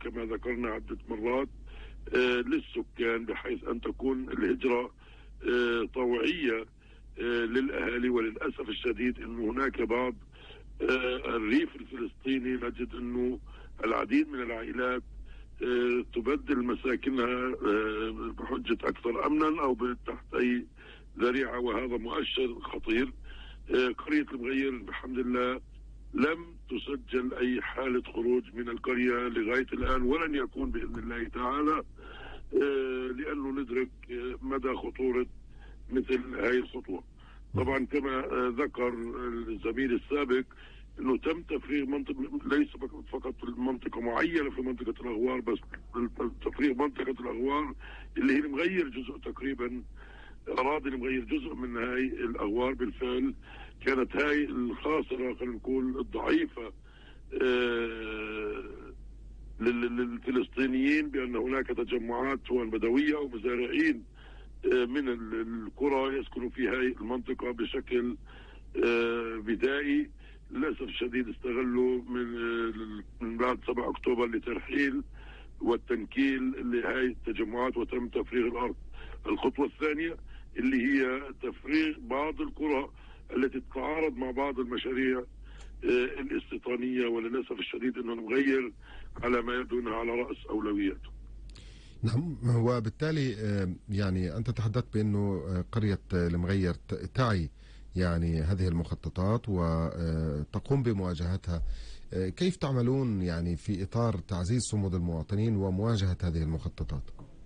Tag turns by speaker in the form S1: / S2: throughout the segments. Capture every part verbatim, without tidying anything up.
S1: كما ذكرنا عدة مرات للسكان، بحيث أن تكون الهجرة طوعية للأهالي. وللأسف الشديد أنه هناك بعض الريف الفلسطيني نجد أنه العديد من العائلات تبدل مساكنها بحجة أكثر أمنا أو تحت أي ذريعة، وهذا مؤشر خطير. قرية المغير بحمد الله لم تسجل أي حالة خروج من القرية لغاية الآن، ولن يكون بإذن الله تعالى، لأنه ندرك مدى خطورة مثل هذه الخطوة. طبعا كما ذكر الزميل السابق انه تم تفريغ منطقة، ليس فقط في منطقة معينة في منطقة الأغوار، بس تفريغ منطقة الأغوار اللي هي المغير جزء تقريبا، أراضي المغير جزء من هاي الأغوار. بالفعل كانت هاي الخاسرة خلينا نقول الضعيفة للفلسطينيين، بأن هناك تجمعات سواء بدوية أو مزارعين من القرى يسكنوا في هاي المنطقة بشكل بدائي. للأسف الشديد استغلوا من من بعد سبعة أكتوبر لترحيل والتنكيل لهاي التجمعات وتم تفريغ الأرض. الخطوة الثانية اللي هي تفريغ بعض القرى التي تتعارض مع بعض المشاريع الاستيطانية، وللأسف الشديد أنه نغير على ما يبدو أنها على رأس أولوياته.
S2: نعم، وبالتالي يعني أنت تحدثت بأنه قرية المغير تعي يعني هذه المخططات وتقوم بمواجهتها. كيف تعملون يعني في إطار تعزيز صمود المواطنين ومواجهة هذه المخططات؟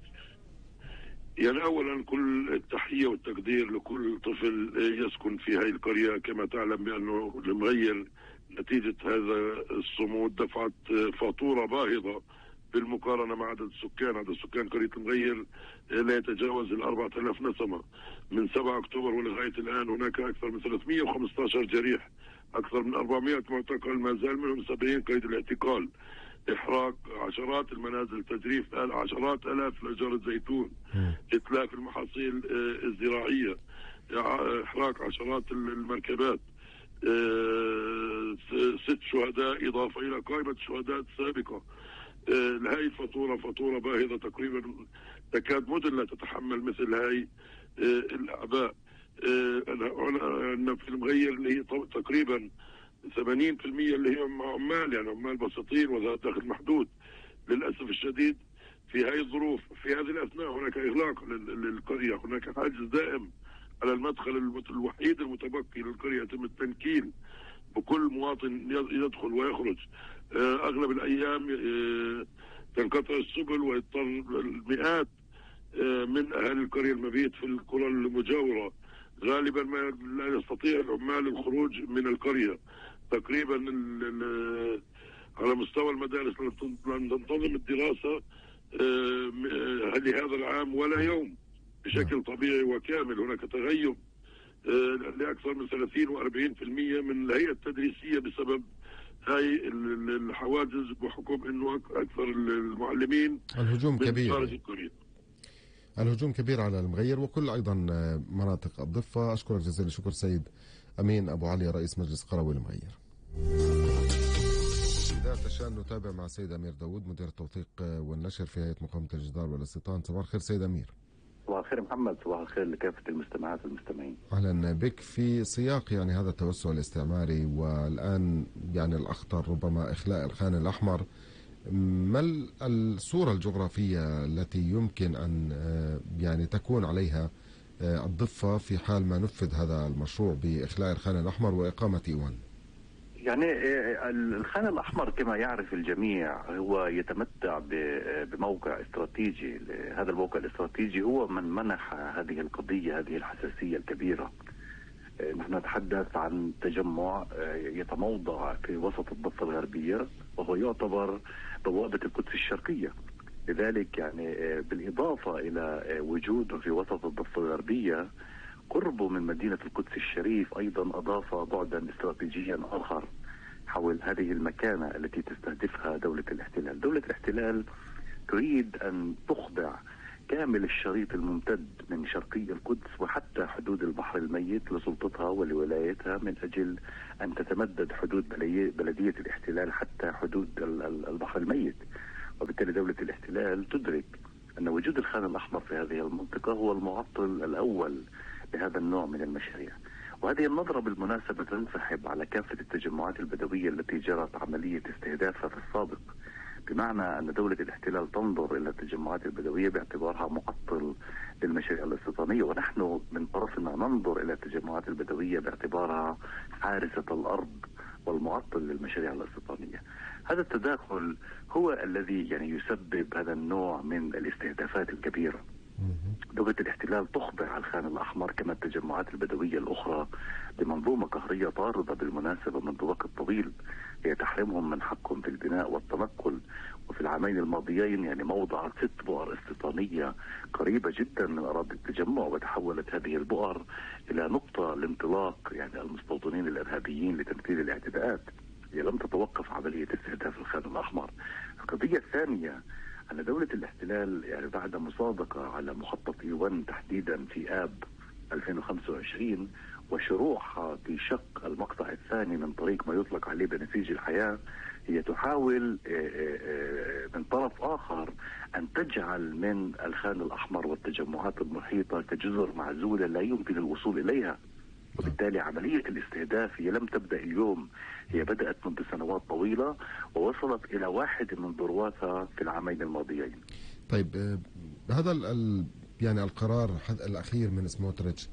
S1: يعني أولا كل التحية والتقدير لكل طفل يسكن في هذه القرية. كما تعلم بأنه المغير نتيجة هذا الصمود دفعت فاتورة باهظة بالمقارنة مع عدد السكان. عدد السكان قرية المغير لا يتجاوز الأربعة آلاف نسمة. من سبعة أكتوبر ولغاية الآن هناك أكثر من ثلاثمئة وخمسة عشر جريح، أكثر من أربعمئة معتقل، ما زال منهم سبعين قيد الاعتقال، إحراق عشرات المنازل، تجريف عشرات آلاف الأشجار الزيتون، إتلاف المحاصيل الزراعية، إحراق عشرات المركبات، ست شهداء إضافة إلى قائمة الشهداء السابقة. هاي الفاتورة فاتورة باهظة تقريبا تكاد مدن لا تتحمل مثل هاي الأعباء. أنا في المغير اللي هي تقريبا ثمانين بالمئة اللي هي عمال، يعني عمال بسيطين وذات دخل محدود. للأسف الشديد في هاي الظروف في هذه الأثناء هناك إغلاق للقرية، هناك حاجز دائم على المدخل الوحيد المتبقي للقرية، يتم التنكيل بكل مواطن يدخل ويخرج. أغلب الأيام تنقطع السبل ويضطر المئات من أهل القرية المبيت في القرى المجاورة. غالبا ما لا يستطيع العمال الخروج من القرية. تقريبا على مستوى المدارس لم تنتظم الدراسة لهذا العام ولا يوم بشكل طبيعي وكامل. هناك تغيب لأكثر من ثلاثين وأربعين بالمئة من الهيئة التدريسية بسبب هاي الحواجز، بحكم أنه أكثر المعلمين
S2: الهجوم كبير
S1: خارج القرية.
S2: الهجوم كبير على المغير وكل أيضا مناطق الضفة. أشكرك جزيل الشكر سيد أمين أبو علي رئيس مجلس قروي المغير. بداية الشأن نتابع مع سيد أمير داود مدير التوثيق والنشر في هيئة مقاومة الجدار والاستيطان. صباح الخير سيد أمير.
S3: صباح الخير محمد، صباح الخير لكافة المستمعات والمستمعين.
S2: أهلا بك. في سياق يعني هذا التوسع الاستعماري والآن يعني الأخطر ربما إخلاء الخان الأحمر، ما الصورة الجغرافية التي يمكن أن يعني تكون عليها الضفة في حال ما نفذ هذا المشروع بإخلاء الخان الأحمر وإقامة إيوان؟
S3: يعني الخان الأحمر كما يعرف الجميع هو يتمتع بموقع استراتيجي. هذا الموقع الاستراتيجي هو من منح هذه القضية هذه الحساسية الكبيرة. نحن نتحدث عن تجمع يتموضع في وسط الضفة الغربية وهو يعتبر بوابة القدس الشرقية. لذلك يعني بالإضافة إلى وجوده في وسط الضفة الغربية قربه من مدينة القدس الشريف أيضا أضاف بعدا استراتيجيا آخر حول هذه المكانة التي تستهدفها دولة الاحتلال. دولة الاحتلال تريد أن تخضع كامل الشريط الممتد من شرقي القدس وحتى حدود البحر الميت لسلطتها ولولايتها، من أجل أن تتمدد حدود بلدية الاحتلال حتى حدود البحر الميت. وبالتالي دولة الاحتلال تدرك أن وجود الخان الأحمر في هذه المنطقة هو المعطل الأول لهذا النوع من المشاريع. وهذه النظرة بالمناسبة تنسحب على كافة التجمعات البدوية التي جرت عملية استهدافها في السابق، بمعنى أن دولة الاحتلال تنظر إلى التجمعات البدوية باعتبارها معطل للمشاريع الاستيطانية، ونحن من طرفنا ننظر إلى التجمعات البدوية باعتبارها حارسة الأرض والمعطل للمشاريع الاستيطانية. هذا التداخل هو الذي يعني يسبب هذا النوع من الاستهدافات الكبيرة. دولة الاحتلال تخضع الخان الأحمر كما التجمعات البدوية الأخرى بمنظومة قهرية طاردة بالمناسبة منذ وقت طويل، هي تحرمهم من حقهم في البناء والتنقل. وفي العامين الماضيين يعني موضعت ست بؤر استيطانية قريبة جدا من أراضي التجمع، وتحولت هذه البؤر إلى نقطة لانطلاق يعني المستوطنين الإرهابيين لتنفيذ الاعتداءات. هي لم تتوقف عملية استهداف الخان الأحمر. القضية الثانية أن دولة الاحتلال يعني بعد مصادقة على مخطط إيوان تحديدا في آب ألفين وخمسة وعشرين وشروعها في شق المقطع الثاني من طريق ما يطلق عليه بنسيج الحياة، هي تحاول من طرف آخر أن تجعل من الخان الأحمر والتجمعات المحيطة كجزر معزولة لا يمكن الوصول إليها. وبالتالي عملية الاستهداف هي لم تبدأ اليوم، هي بدأت منذ سنوات طويلة ووصلت إلى واحد من ذرواتها في العامين الماضيين.
S2: طيب هذا ال يعني القرار الأخير من سموتريتش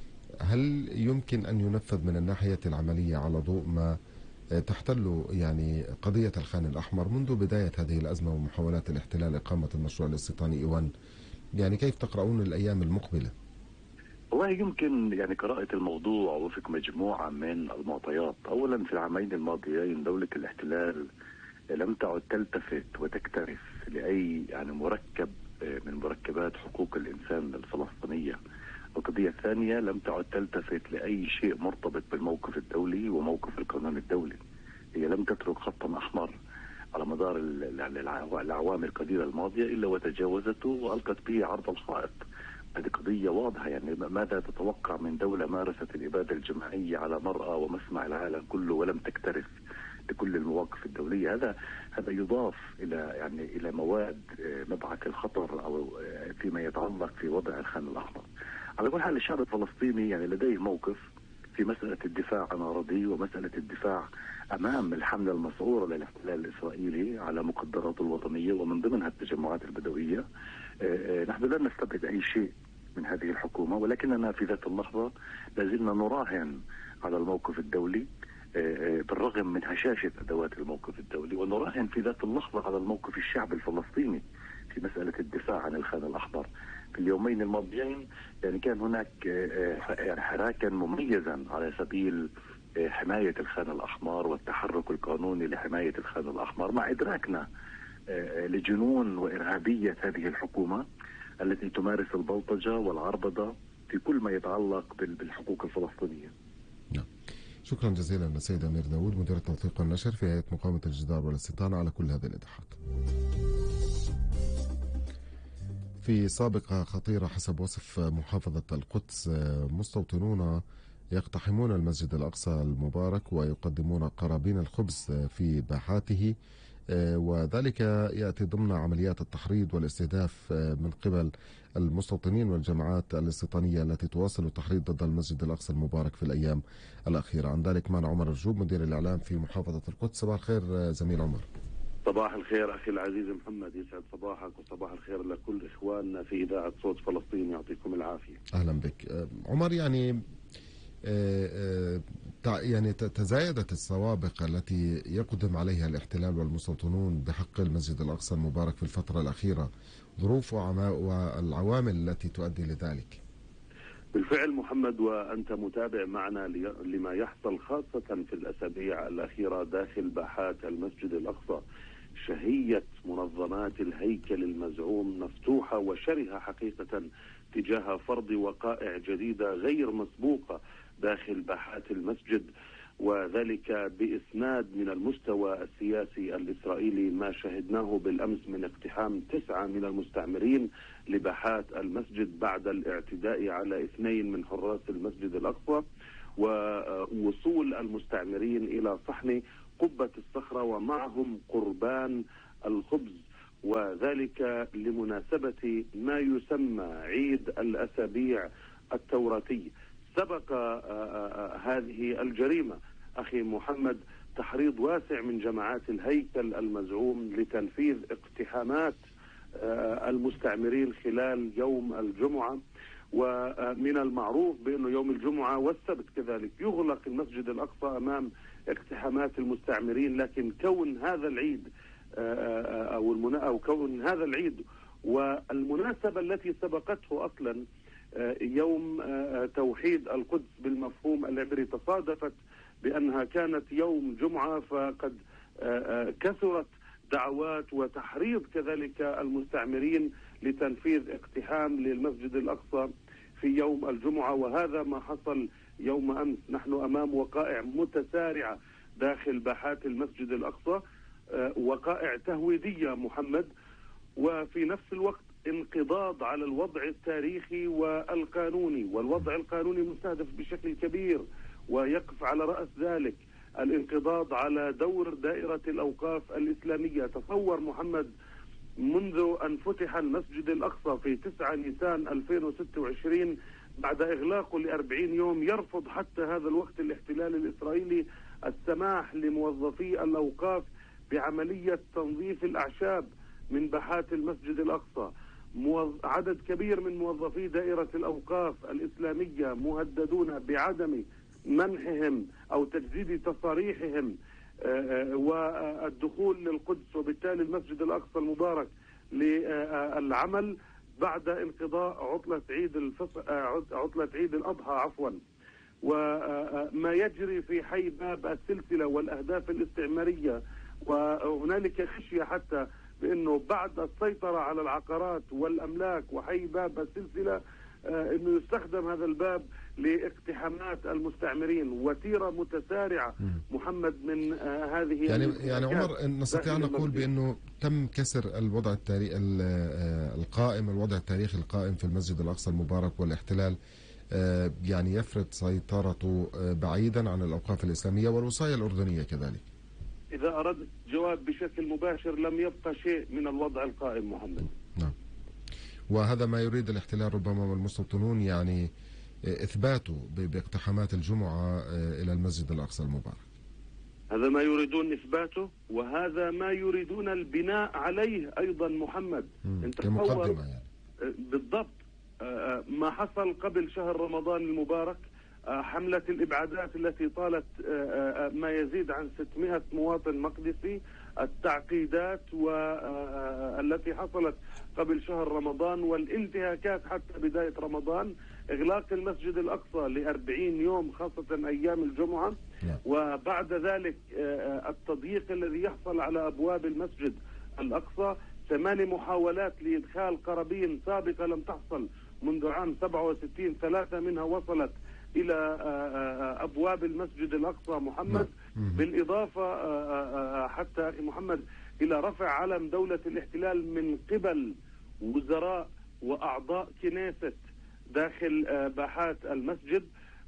S2: هل يمكن أن ينفذ من الناحية العملية على ضوء ما تحتل يعني قضية الخان الأحمر منذ بداية هذه الأزمة ومحاولات الاحتلال إقامة المشروع الاستيطاني إيوان؟ يعني كيف تقرؤون الأيام المقبلة؟
S3: والله يمكن يعني قراءة الموضوع وفق مجموعة من المعطيات. أولا في العامين الماضيين دولة الاحتلال لم تعد تلتفت وتكترث لأي يعني مركب من مركبات حقوق الإنسان الفلسطينية. القضية الثانية لم تعد تلتفت لأي شيء مرتبط بالموقف الدولي وموقف القانون الدولي. هي لم تترك خطا أحمر على مدار الأعوام القليلة الماضية إلا وتجاوزته وألقت به عرض الحائط. هذه قضية واضحة. يعني ماذا تتوقع من دولة مارست الإبادة الجماعية على مرأى ومسمع العالم كله ولم تكترث لكل المواقف الدولية؟ هذا هذا يضاف إلى يعني إلى مواد مبعث الخطر أو فيما يتعلق في وضع الخان الأحمر. على كل حال الشعب الفلسطيني يعني لديه موقف في مسألة الدفاع عن أراضيه ومسألة الدفاع أمام الحملة المسعورة للاحتلال الإسرائيلي على مقدراته الوطنية ومن ضمنها التجمعات البدوية. نحن لا نستبعد أي شيء من هذه الحكومة، ولكننا في ذات اللحظة لازلنا نراهن على الموقف الدولي بالرغم من هشاشة أدوات الموقف الدولي، ونراهن في ذات اللحظة على الموقف الشعبي الفلسطيني في مسألة الدفاع عن الخان الأحمر. في اليومين الماضيين يعني كان هناك حراكا مميزا على سبيل حماية الخان الأحمر والتحرك القانوني لحماية الخان الأحمر، مع إدراكنا لجنون وإرهابية هذه الحكومة التي تمارس البلطجة والعربدة في كل ما يتعلق بالحقوق الفلسطينية.
S2: شكرا جزيلا للسيد أمير داود مدير التوثيق والنشر في هيئة مقاومة الجدار والاستيطان على كل هذه الإيضاحات. في سابقة خطيرة حسب وصف محافظة القدس، مستوطنون يقتحمون المسجد الأقصى المبارك ويقدمون قرابين الخبز في باحاته، وذلك يأتي ضمن عمليات التحريض والاستهداف من قبل المستوطنين والجماعات الاستيطانية التي تواصل التحريض ضد المسجد الأقصى المبارك في الأيام الأخيرة. عن ذلك معنا عمر الجوب مدير الإعلام في محافظة القدس. صباح الخير زميل عمر.
S1: صباح الخير أخي العزيز محمد، يسعد صباحك وصباح الخير لكل إخواننا في إذاعة صوت فلسطين، يعطيكم العافية.
S2: أهلا بك عمر. يعني يعني تزايدت السوابق التي يقدم عليها الاحتلال والمستوطنون بحق المسجد الأقصى المبارك في الفترة الأخيرة، ظروف والعوامل التي تؤدي لذلك.
S1: بالفعل محمد، وأنت متابع معنا لما يحصل خاصة في الأسابيع الأخيرة داخل باحات المسجد الأقصى. شهية منظمات الهيكل المزعوم مفتوحة وشرهة حقيقة تجاه فرض وقائع جديدة غير مسبوقة داخل باحات المسجد، وذلك بإسناد من المستوى السياسي الإسرائيلي ما شهدناه بالأمس من اقتحام تسعة من المستعمرين لباحات المسجد بعد الاعتداء على اثنين من حراس المسجد الأقصى، ووصول المستعمرين إلى صحن قبة الصخرة ومعهم قربان الخبز
S4: وذلك لمناسبة ما يسمى عيد الأسابيع التوراتي. سبق هذه الجريمة أخي محمد تحريض واسع من جماعات الهيكل المزعوم لتنفيذ اقتحامات المستعمرين خلال يوم الجمعة، ومن المعروف بأنه يوم الجمعة والسبت كذلك يغلق المسجد الأقصى أمام اقتحامات المستعمرين، لكن كون هذا العيد أو, المنا... أو كون هذا العيد والمناسبة التي سبقته أصلا يوم توحيد القدس بالمفهوم العبري تصادفت بأنها كانت يوم جمعة، فقد كثرت دعوات وتحريض كذلك المستعمرين لتنفيذ اقتحام للمسجد الأقصى في يوم الجمعة، وهذا ما حصل يوم أمس. نحن أمام وقائع متسارعة داخل باحات المسجد الأقصى، وقائع تهويدية محمد، وفي نفس الوقت انقضاض على الوضع التاريخي والقانوني، والوضع القانوني مستهدف بشكل كبير، ويقف على رأس ذلك الانقضاض على دور دائرة الأوقاف الإسلامية. تصور محمد منذ أن فتح المسجد الأقصى في تسعة نيسان ألفين وستة وعشرين بعد إغلاقه لأربعين يوم يرفض حتى هذا الوقت الاحتلال الإسرائيلي السماح لموظفي الأوقاف بعملية تنظيف الأعشاب من باحات المسجد الأقصى. عدد كبير من موظفي دائرة الأوقاف الإسلامية مهددون بعدم منحهم أو تجديد تصاريحهم والدخول للقدس وبالتالي المسجد الأقصى المبارك للعمل بعد انقضاء عطلة عيد الفصح عطلة عيد الأضحى عفوا. وما يجري في حي باب السلسلة والأهداف الاستعمارية، وهنالك خشية حتى بأنه بعد السيطرة على العقارات والأملاك وحي باب السلسلة أنه يستخدم هذا الباب لاقتحامات المستعمرين. وتيرة متسارعة محمد من هذه
S2: يعني يعني عمر نستطيع نقول بأنه تم كسر الوضع التاريخي القائم الوضع التاريخي القائم في المسجد الأقصى المبارك، والاحتلال يعني يفرض سيطرته بعيدا عن الأوقاف الإسلامية والوصاية الأردنية كذلك.
S4: إذا أردت جواب بشكل مباشر لم يبقى شيء من الوضع القائم محمد.
S2: نعم، وهذا ما يريد الاحتلال ربما والمستوطنون يعني إثباته باقتحامات الجمعة إلى المسجد الأقصى المبارك.
S4: هذا ما يريدون إثباته، وهذا ما يريدون البناء عليه أيضا محمد.
S2: انت كمقدمة يعني.
S4: بالضبط ما حصل قبل شهر رمضان المبارك، حملة الإبعادات التي طالت ما يزيد عن ستمائة مواطن مقدسي، التعقيدات والتي حصلت قبل شهر رمضان، والانتهاكات حتى بداية رمضان، إغلاق المسجد الأقصى لأربعين يوم خاصة أيام الجمعة، وبعد ذلك التضييق الذي يحصل على أبواب المسجد الأقصى، ثمان محاولات لإدخال قرابين سابقة لم تحصل منذ عام سبعة وستين، ثلاثة منها وصلت إلى أبواب المسجد الأقصى محمد، بالإضافة حتى أخي محمد إلى رفع علم دولة الاحتلال من قبل وزراء وأعضاء كنيست داخل باحات المسجد،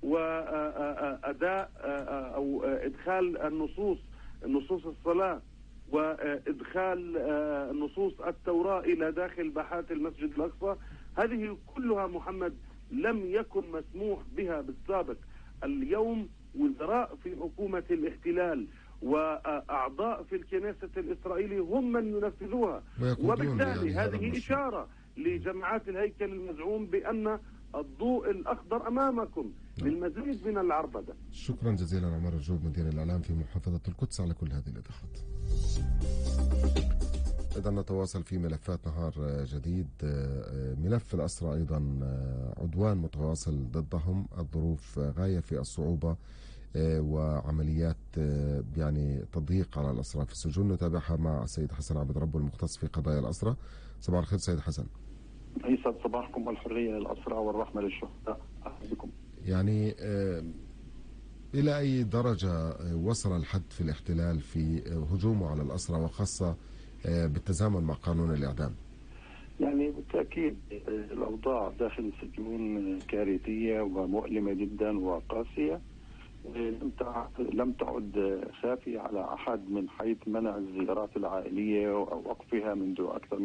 S4: وأداء أو إدخال النصوص نصوص الصلاة وإدخال نصوص التوراة إلى داخل باحات المسجد الأقصى. هذه كلها محمد لم يكن مسموح بها بالسابق. اليوم وزراء في حكومة الاحتلال وأعضاء في الكنيسة الإسرائيلي هم من ينفذوها، وبالتالي هذه إشارة لجماعات الهيكل المزعوم بأن الضوء الأخضر أمامكم للمزيد من العربدة.
S2: شكرا جزيلا عمر الجوب مدير الإعلام في محافظة القدس على كل هذه الإيضاحات. إذا نتواصل في ملفات نهار جديد. ملف الأسرى أيضا عدوان متواصل ضدهم، الظروف غاية في الصعوبة وعمليات يعني تضييق على الأسرى في السجون. نتابعها مع السيد حسن عبد ربه المختص في قضايا الأسرى. صباح الخير سيد حسن.
S5: يسعد صباحكم والحرية للأسرى والرحمة للشهداء. أهلا بكم.
S2: يعني إلى أي درجة وصل الحد في الاحتلال في هجومه على الأسرى وخاصة بالتزامن مع قانون الإعدام؟
S5: يعني بالتأكيد الأوضاع داخل السجون كارثية ومؤلمة جدا وقاسية، لم تعد خافية على أحد من حيث منع الزيارات العائلية أو وقفها منذ أكثر